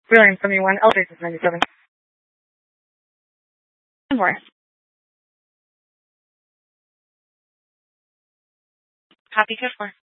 William 71, Eldridge is 97. One more. Happy 5-4.